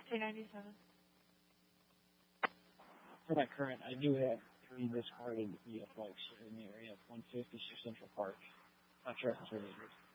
297. For that current, I do have 3 discarded EFX in the area of 150 Central Park. Not sure if it's related.